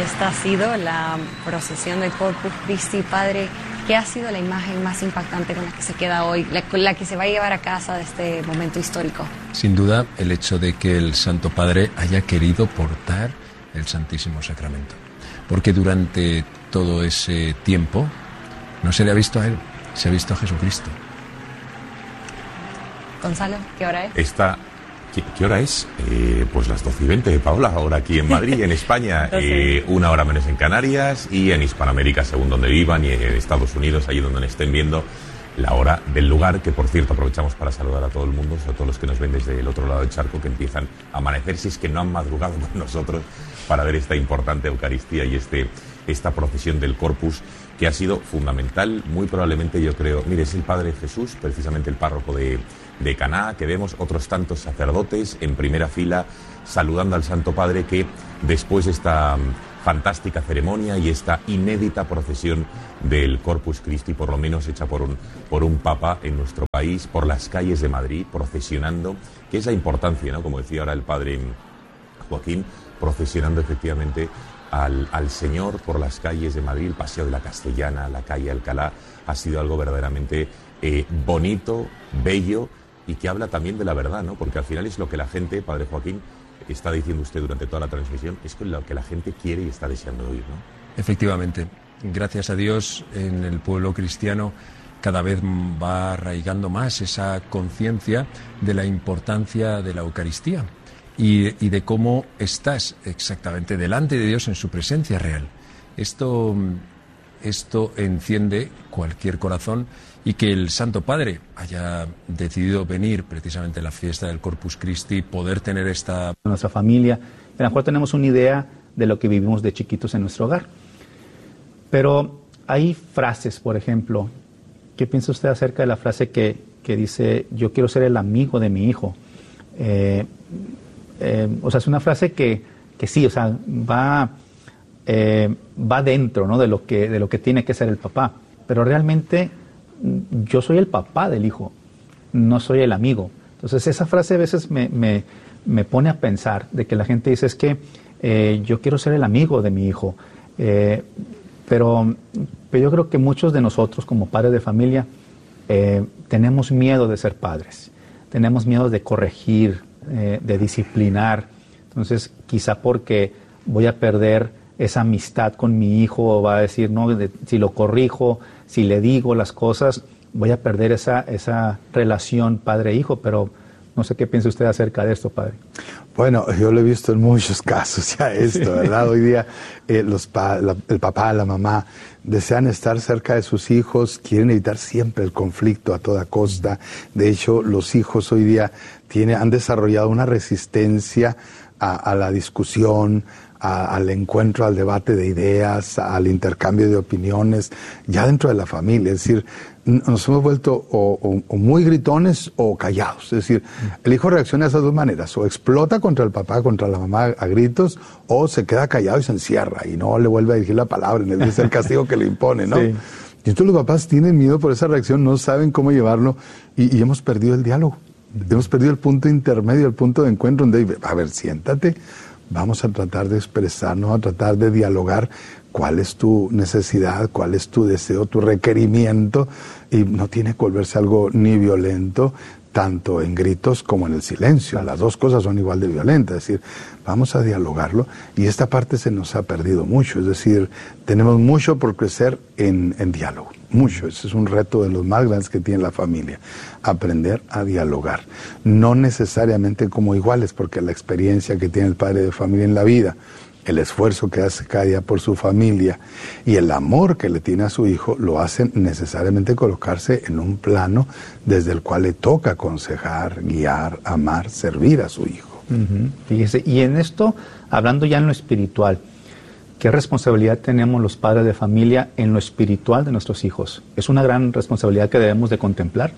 esta ha sido la procesión del Corpus Christi. Padre, ¿qué ha sido la imagen más impactante con la que se queda hoy, con la que se va a llevar a casa de este momento histórico? Sin duda, el hecho de que el Santo Padre haya querido portar el Santísimo Sacramento. Porque durante todo ese tiempo no se le ha visto a él, se ha visto a Jesucristo. Gonzalo, ¿qué hora es? ¿Qué hora es? Pues las 12:20, Paola, ahora aquí en Madrid, en España, 1 hora menos en Canarias y en Hispanoamérica, según donde vivan, y en Estados Unidos, allí donde nos estén viendo, la hora del lugar, que por cierto aprovechamos para saludar a todo el mundo, a todos los que nos ven desde el otro lado del charco, que empiezan a amanecer, si es que no han madrugado con nosotros, para ver esta importante Eucaristía y esta procesión del Corpus, que ha sido fundamental, muy probablemente, yo creo. Mire, es el Padre Jesús, precisamente el párroco de Caná, que vemos otros tantos sacerdotes en primera fila saludando al Santo Padre, que después de esta fantástica ceremonia y esta inédita procesión del Corpus Christi, por lo menos hecha por un papa en nuestro país, por las calles de Madrid, procesionando, que es la importancia, ¿no? Como decía ahora el Padre Joaquín, procesionando efectivamente al Señor por las calles de Madrid, el Paseo de la Castellana, la calle Alcalá, ha sido algo verdaderamente bonito, bello, y que habla también de la verdad, ¿no? Porque al final es lo que la gente, Padre Joaquín, está diciendo usted durante toda la transmisión, es lo que la gente quiere y está deseando oír, ¿no? Efectivamente, gracias a Dios, en el pueblo cristiano cada vez va arraigando más esa conciencia de la importancia de la Eucaristía y de cómo estás exactamente delante de Dios en su presencia real. Esto enciende cualquier corazón, y que el Santo Padre haya decidido venir precisamente a la fiesta del Corpus Christi, poder tener esta... Nuestra familia, a lo mejor tenemos una idea de lo que vivimos de chiquitos en nuestro hogar. Pero hay frases, por ejemplo, ¿qué piensa usted acerca de la frase que dice, yo quiero ser el amigo de mi hijo? O sea, es una frase que sí, o sea, va dentro, ¿no?, de lo que tiene que ser el papá. Pero realmente yo soy el papá del hijo, no soy el amigo. Entonces esa frase a veces me pone a pensar de que la gente dice, es que yo quiero ser el amigo de mi hijo. Pero yo creo que muchos de nosotros como padres de familia tenemos miedo de ser padres, tenemos miedo de corregir, de disciplinar. Entonces quizá porque voy a perder esa amistad con mi hijo, va a decir, no, si lo corrijo, si le digo las cosas, voy a perder esa relación padre-hijo. Pero no sé qué piensa usted acerca de esto, padre. Bueno, yo lo he visto en muchos casos ya esto, ¿verdad? Hoy día el papá, la mamá desean estar cerca de sus hijos, quieren evitar siempre el conflicto a toda costa. De hecho, los hijos hoy día han desarrollado una resistencia a la discusión, al encuentro, al debate de ideas, al intercambio de opiniones, ya dentro de la familia. Es decir, nos hemos vuelto o muy gritones o callados. Es decir, el hijo reacciona de esas dos maneras: o explota contra el papá, contra la mamá a gritos, o se queda callado y se encierra y no le vuelve a dirigir la palabra, es el castigo que le impone, ¿no? Sí. Y entonces los papás tienen miedo por esa reacción, no saben cómo llevarlo, y hemos perdido el diálogo. Hemos perdido el punto intermedio, el punto de encuentro donde, a ver, siéntate, vamos a tratar de expresarnos, a tratar de dialogar cuál es tu necesidad, cuál es tu deseo, tu requerimiento, y no tiene que volverse algo ni violento, tanto en gritos como en el silencio. Las dos cosas son igual de violentas. Es decir, vamos a dialogarlo, y esta parte se nos ha perdido mucho. Es decir, tenemos mucho por crecer en diálogo, mucho. Ese es un reto de los más grandes que tiene la familia, aprender a dialogar. No necesariamente como iguales, porque la experiencia que tiene el padre de familia en la vida, el esfuerzo que hace cada día por su familia y el amor que le tiene a su hijo, lo hacen necesariamente colocarse en un plano desde el cual le toca aconsejar, guiar, amar, servir a su hijo. Fíjese, y en esto, hablando ya en lo espiritual, ¿qué responsabilidad tenemos los padres de familia en lo espiritual de nuestros hijos? Es una gran responsabilidad que debemos de contemplar.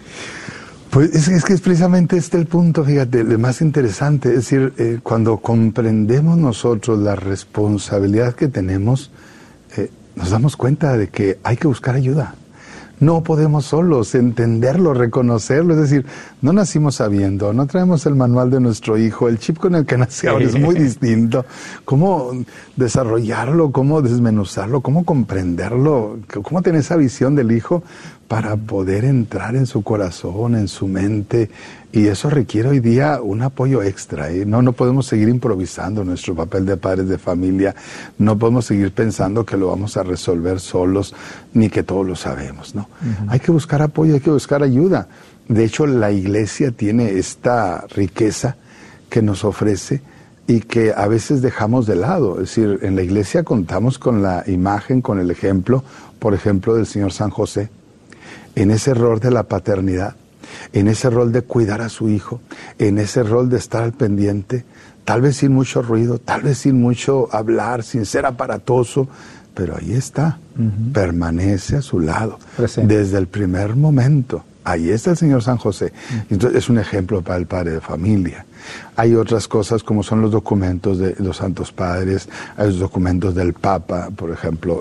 Pues es que es precisamente el punto, fíjate, el más interesante. Es decir, cuando comprendemos nosotros la responsabilidad que tenemos, nos damos cuenta de que hay que buscar ayuda. No podemos solos entenderlo, reconocerlo. Es decir, no nacimos sabiendo, no traemos el manual de nuestro hijo, el chip con el que nace ahora es muy distinto. ¿Cómo desarrollarlo, cómo desmenuzarlo, cómo comprenderlo, cómo tener esa visión del hijo para poder entrar en su corazón, en su mente? Y eso requiere hoy día un apoyo extra, ¿eh? No podemos seguir improvisando nuestro papel de padres de familia, no podemos seguir pensando que lo vamos a resolver solos, ni que todo lo sabemos, ¿no? Hay que buscar apoyo, hay que buscar ayuda. De hecho, la Iglesia tiene esta riqueza que nos ofrece y que a veces dejamos de lado. Es decir, en la Iglesia contamos con la imagen, con el ejemplo, por ejemplo, del Señor San José, en ese rol de la paternidad, en ese rol de cuidar a su hijo, en ese rol de estar al pendiente, tal vez sin mucho ruido, tal vez sin mucho hablar, sin ser aparatoso, pero ahí está, permanece a su lado, desde el primer momento. Ahí está el Señor San José. Entonces es un ejemplo para el padre de familia. Hay otras cosas como son los documentos de los Santos Padres, hay los documentos del Papa, por ejemplo,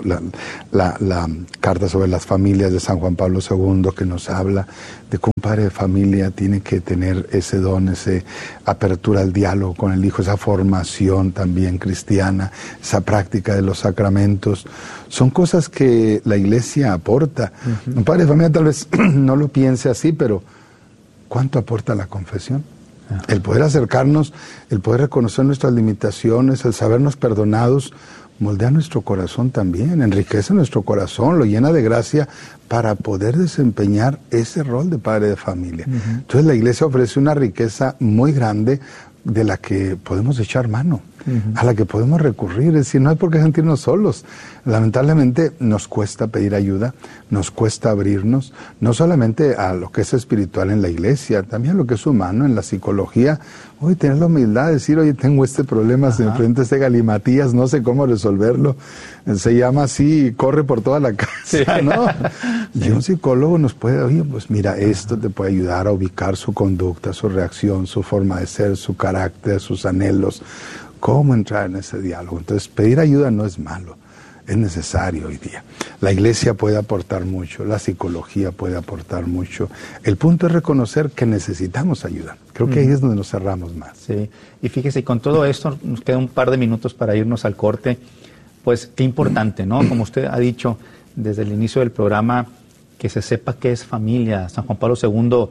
la carta sobre las familias de San Juan Pablo II, que nos habla de que un padre de familia tiene que tener ese don, esa apertura al diálogo con el hijo, esa formación también cristiana, esa práctica de los sacramentos. Son cosas que la Iglesia aporta. Un padre de familia tal vez no lo piense así, pero ¿cuánto aporta la confesión? El poder acercarnos, el poder reconocer nuestras limitaciones, el sabernos perdonados, moldea nuestro corazón también, enriquece nuestro corazón, lo llena de gracia para poder desempeñar ese rol de padre de familia. Entonces la Iglesia ofrece una riqueza muy grande de la que podemos echar mano, a la que podemos recurrir. Es decir, no hay por qué sentirnos solos. Lamentablemente nos cuesta pedir ayuda, nos cuesta abrirnos, no solamente a lo que es espiritual en la Iglesia, también a lo que es humano, en la psicología. Hoy tener la humildad de decir, oye, tengo este problema, se me enfrenta este galimatías, no sé cómo resolverlo. Se llama así, corre por toda la casa, ¿no? Y un psicólogo nos puede, oye, pues mira, esto te puede ayudar a ubicar su conducta, su reacción, su forma de ser, su carácter, sus anhelos. ¿Cómo entrar en ese diálogo? Entonces, pedir ayuda no es malo, es necesario hoy día. La Iglesia puede aportar mucho, la psicología puede aportar mucho. El punto es reconocer que necesitamos ayuda. Creo que ahí es donde nos cerramos más. Sí, y fíjese, con todo esto, nos queda un par de minutos para irnos al corte. Pues qué importante, ¿no? Como usted ha dicho desde el inicio del programa, que se sepa qué es familia. San Juan Pablo II,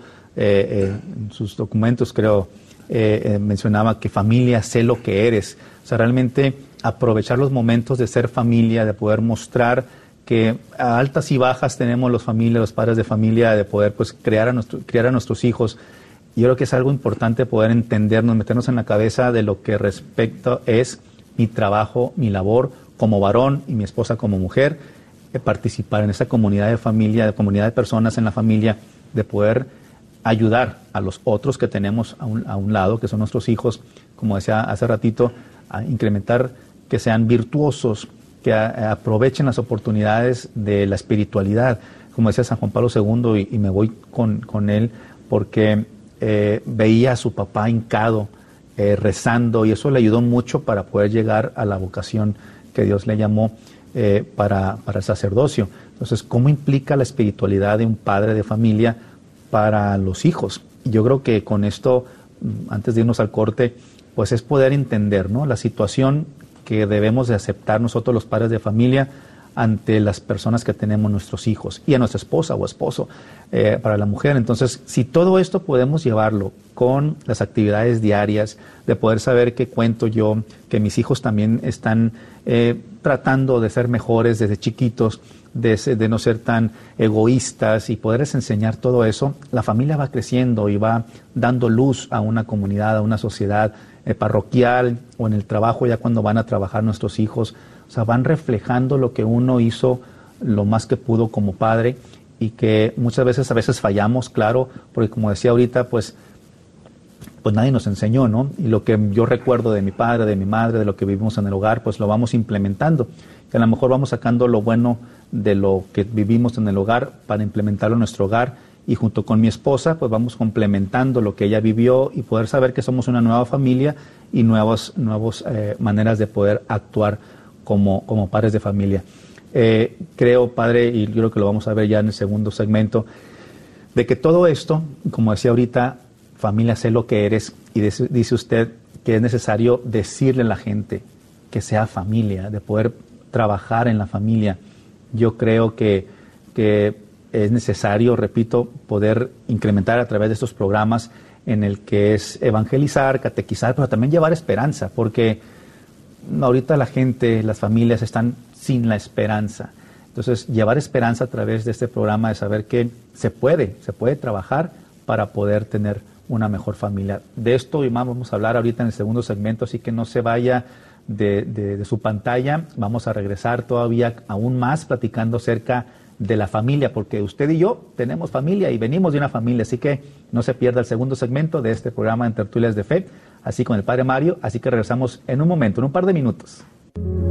en sus documentos, creo, mencionaba que familia, sé lo que eres. O sea, realmente aprovechar los momentos de ser familia, de poder mostrar que a altas y bajas tenemos los padres de familia, de poder pues criar a nuestros hijos. Yo creo que es algo importante poder entendernos, meternos en la cabeza de lo que respecto es mi trabajo, mi labor como varón y mi esposa como mujer, participar en esa comunidad de familia, de comunidad de personas en la familia, de poder ayudar a los otros que tenemos a un lado, que son nuestros hijos, como decía hace ratito, a incrementar, que sean virtuosos, que aprovechen las oportunidades de la espiritualidad, como decía San Juan Pablo II, y me voy con él, porque veía a su papá hincado, rezando, y eso le ayudó mucho para poder llegar a la vocación que Dios le llamó para el sacerdocio. Entonces, ¿cómo implica la espiritualidad de un padre de familia para los hijos? Yo creo que con esto, antes de irnos al corte, pues es poder entender, ¿no?, la situación que debemos de aceptar nosotros los padres de familia ante las personas que tenemos nuestros hijos y a nuestra esposa o esposo, para la mujer. Entonces, si todo esto podemos llevarlo con las actividades diarias, de poder saber qué cuento yo, que mis hijos también están tratando de ser mejores desde chiquitos, de no ser tan egoístas, y poderles enseñar todo eso, la familia va creciendo y va dando luz a una comunidad, a una sociedad parroquial o en el trabajo, ya cuando van a trabajar nuestros hijos. O sea, van reflejando lo que uno hizo lo más que pudo como padre, y que muchas veces fallamos, claro, porque como decía ahorita, pues nadie nos enseñó, ¿no? Y lo que yo recuerdo de mi padre, de mi madre, de lo que vivimos en el hogar, pues lo vamos implementando. Que a lo mejor vamos sacando lo bueno de lo que vivimos en el hogar para implementarlo en nuestro hogar, y junto con mi esposa, pues vamos complementando lo que ella vivió, y poder saber que somos una nueva familia y nuevas maneras de poder actuar como padres de familia. Creo, padre, y yo creo que lo vamos a ver ya en el segundo segmento, de que todo esto, como decía ahorita, familia, sé lo que eres, y dice usted que es necesario decirle a la gente que sea familia, de poder trabajar en la familia. Yo creo que es necesario, repito, poder incrementar a través de estos programas en el que es evangelizar, catequizar, pero también llevar esperanza, porque ahorita la gente, las familias están sin la esperanza. Entonces, llevar esperanza a través de este programa de saber que se puede trabajar para poder tener una mejor familia. De esto y más vamos a hablar ahorita en el segundo segmento, así que no se vaya de su pantalla. Vamos a regresar todavía aún más platicando acerca de la familia, porque usted y yo tenemos familia y venimos de una familia, así que no se pierda el segundo segmento de este programa en Tertulias de Fe, así con el Padre Mario, así que regresamos en un momento, en un par de minutos.